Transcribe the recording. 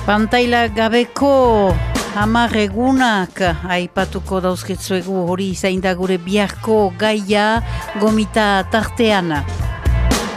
Pantaila gabeko 10 egunak aipatuko dauzketzuegu, hori zain da gure biharko gaia gomita tartean.